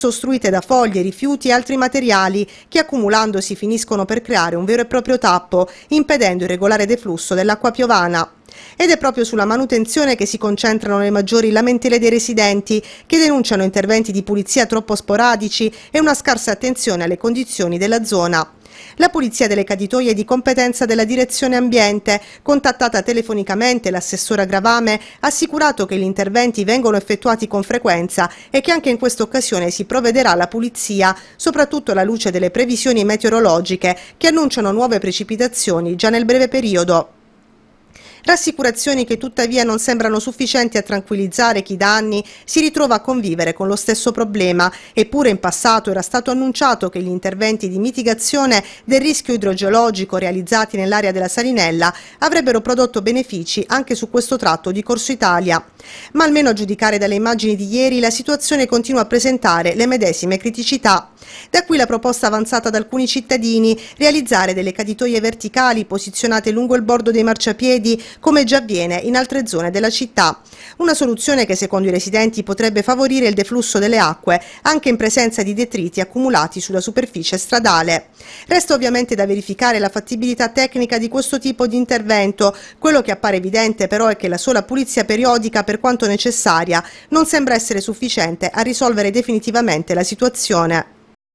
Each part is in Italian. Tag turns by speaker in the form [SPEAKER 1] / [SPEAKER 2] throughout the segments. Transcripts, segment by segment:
[SPEAKER 1] ostruite da foglie, rifiuti e altri materiali che accumulandosi finiscono per creare un vero e proprio tappo, impedendo il regolare deflusso dell'acqua piovana. Ed è proprio sulla manutenzione che si concentrano le maggiori lamentele dei residenti, che denunciano interventi di pulizia troppo sporadici e una scarsa attenzione alle condizioni della zona. La pulizia delle caditoie è di competenza della Direzione Ambiente. Contattata telefonicamente, l'assessora Gravame ha assicurato che gli interventi vengono effettuati con frequenza e che anche in questa occasione si provvederà alla pulizia, soprattutto alla luce delle previsioni meteorologiche che annunciano nuove precipitazioni già nel breve periodo. Rassicurazioni che tuttavia non sembrano sufficienti a tranquillizzare chi da anni si ritrova a convivere con lo stesso problema, eppure in passato era stato annunciato che gli interventi di mitigazione del rischio idrogeologico realizzati nell'area della Salinella avrebbero prodotto benefici anche su questo tratto di Corso Italia. Ma almeno a giudicare dalle immagini di ieri la situazione continua a presentare le medesime criticità. Da qui la proposta avanzata da alcuni cittadini, realizzare delle caditoie verticali posizionate lungo il bordo dei marciapiedi, come già avviene in altre zone della città. Una soluzione che secondo i residenti potrebbe favorire il deflusso delle acque, anche in presenza di detriti accumulati sulla superficie stradale. Resta ovviamente da verificare la fattibilità tecnica di questo tipo di intervento. Quello che appare evidente però è che la sola pulizia periodica, per quanto necessaria, non sembra essere sufficiente a risolvere definitivamente la situazione.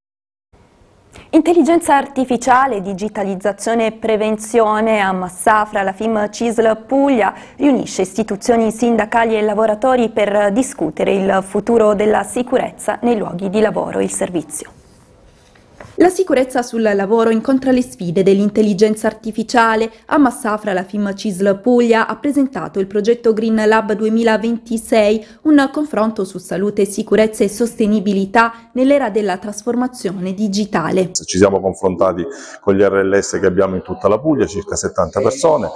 [SPEAKER 2] Intelligenza artificiale, digitalizzazione e prevenzione. A Massafra la FIM-CISL Puglia riunisce istituzioni sindacali e lavoratori per discutere il futuro della sicurezza nei luoghi di lavoro e il servizio. La sicurezza sul lavoro incontra le sfide dell'intelligenza artificiale. A Massafra la FIM-CISL Puglia ha presentato il progetto Green Lab 2026, un confronto su salute, sicurezza e sostenibilità nell'era della trasformazione digitale.
[SPEAKER 3] Ci siamo confrontati con gli RLS che abbiamo in tutta la Puglia, circa 70 persone,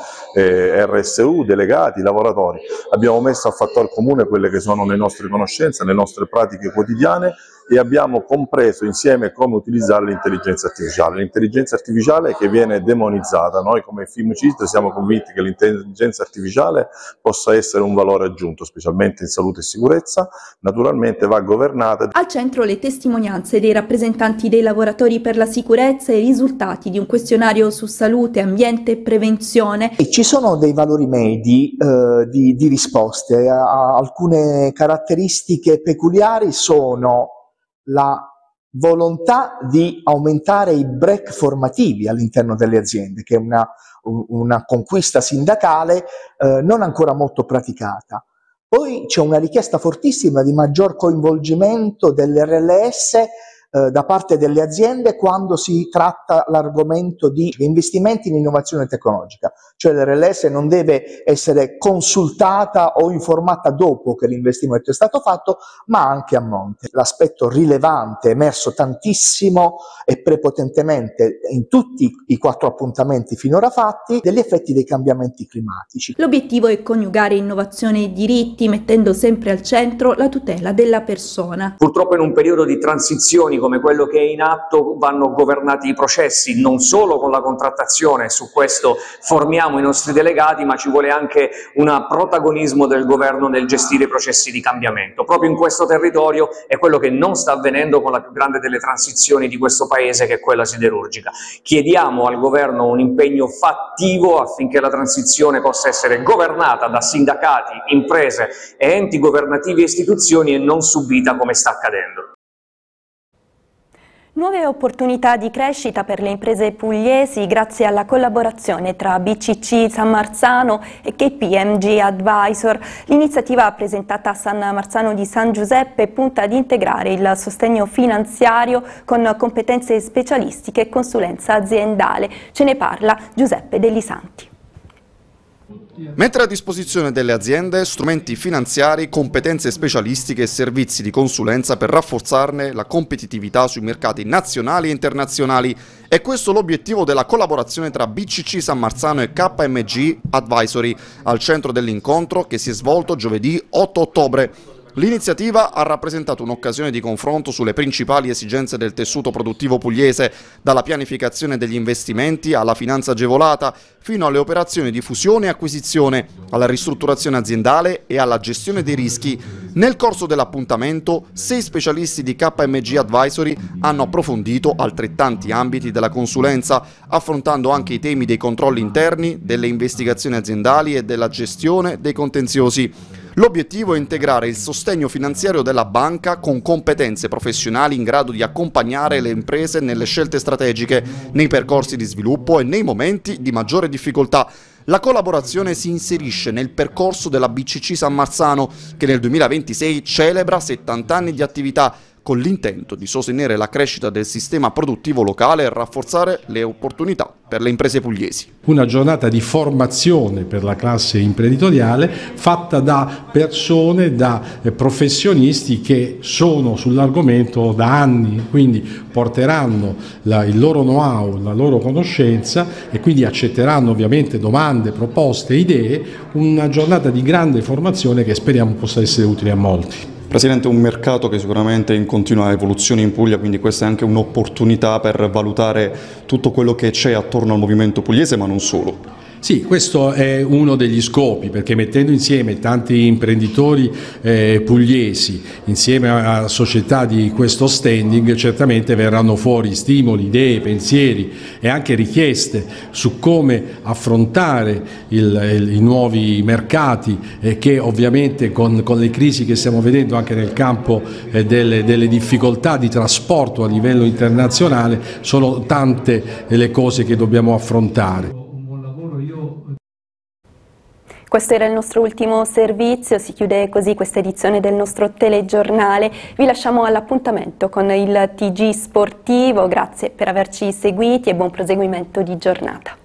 [SPEAKER 3] RSU, delegati, lavoratori. Abbiamo messo a fattor comune quelle che sono le nostre conoscenze, le nostre pratiche quotidiane e abbiamo compreso insieme come utilizzare l'intelligenza artificiale. L'intelligenza artificiale che viene demonizzata. Noi come FIM-CISL siamo convinti che l'intelligenza artificiale possa essere un valore aggiunto, specialmente in salute e sicurezza. Naturalmente va governata.
[SPEAKER 2] Al centro le testimonianze dei rappresentanti dei lavoratori per la sicurezza e i risultati di un questionario su salute, ambiente e prevenzione.
[SPEAKER 4] E ci sono dei valori medi di risposte. Alcune caratteristiche peculiari sono la volontà di aumentare i break formativi all'interno delle aziende, che è una conquista sindacale non ancora molto praticata. Poi c'è una richiesta fortissima di maggior coinvolgimento dell'RLS da parte delle aziende quando si tratta l'argomento di investimenti in innovazione tecnologica, cioè l'RLS non deve essere consultata o informata dopo che l'investimento è stato fatto, ma anche a monte. L'aspetto rilevante, emerso tantissimo e prepotentemente in tutti i 4 appuntamenti finora fatti, degli effetti dei cambiamenti climatici.
[SPEAKER 2] L'obiettivo è coniugare innovazione e diritti, mettendo sempre al centro la tutela della persona.
[SPEAKER 5] Purtroppo in un periodo di transizioni come quello che è in atto vanno governati i processi, non solo con la contrattazione, su questo formiamo i nostri delegati, ma ci vuole anche un protagonismo del governo nel gestire i processi di cambiamento. Proprio in questo territorio è quello che non sta avvenendo con la più grande delle transizioni di questo Paese, che è quella siderurgica. Chiediamo al governo un impegno fattivo affinché la transizione possa essere governata da sindacati, imprese e enti governativi e istituzioni e non subita come sta accadendo.
[SPEAKER 2] Nuove opportunità di crescita per le imprese pugliesi grazie alla collaborazione tra BCC San Marzano e KPMG Advisor. L'iniziativa presentata a San Marzano di San Giuseppe punta ad integrare il sostegno finanziario con competenze specialistiche e consulenza aziendale. Ce ne parla Giuseppe Delisanti.
[SPEAKER 6] Mettere a disposizione delle aziende strumenti finanziari, competenze specialistiche e servizi di consulenza per rafforzarne la competitività sui mercati nazionali e internazionali. È questo l'obiettivo della collaborazione tra BCC San Marzano e KPMG Advisory, al centro dell'incontro che si è svolto giovedì 8 ottobre. L'iniziativa ha rappresentato un'occasione di confronto sulle principali esigenze del tessuto produttivo pugliese, dalla pianificazione degli investimenti alla finanza agevolata, fino alle operazioni di fusione e acquisizione, alla ristrutturazione aziendale e alla gestione dei rischi. Nel corso dell'appuntamento, 6 specialisti di KMG Advisory hanno approfondito altrettanti ambiti della consulenza, affrontando anche i temi dei controlli interni, delle investigazioni aziendali e della gestione dei contenziosi. L'obiettivo è integrare il sostegno finanziario della banca con competenze professionali in grado di accompagnare le imprese nelle scelte strategiche, nei percorsi di sviluppo e nei momenti di maggiore difficoltà. La collaborazione si inserisce nel percorso della BCC San Marzano, che nel 2026 celebra 70 anni di attività, con l'intento di sostenere la crescita del sistema produttivo locale e rafforzare le opportunità per le imprese pugliesi.
[SPEAKER 7] Una giornata di formazione per la classe imprenditoriale fatta da persone, da professionisti che sono sull'argomento da anni, quindi porteranno il loro know-how, la loro conoscenza e quindi accetteranno ovviamente domande, proposte, idee, una giornata di grande formazione che speriamo possa essere utile a molti.
[SPEAKER 8] Presidente, un mercato che sicuramente è in continua evoluzione in Puglia, quindi questa è anche un'opportunità per valutare tutto quello che c'è attorno al movimento pugliese, ma non solo.
[SPEAKER 7] Sì, questo è uno degli scopi, perché mettendo insieme tanti imprenditori pugliesi, insieme a società di questo standing, certamente verranno fuori stimoli, idee, pensieri e anche richieste su come affrontare i nuovi mercati che ovviamente con le crisi che stiamo vedendo anche nel campo delle difficoltà di trasporto a livello internazionale, sono tante le cose che dobbiamo affrontare.
[SPEAKER 2] Questo era il nostro ultimo servizio, si chiude così questa edizione del nostro telegiornale. Vi lasciamo all'appuntamento con il TG Sportivo, grazie per averci seguiti e buon proseguimento di giornata.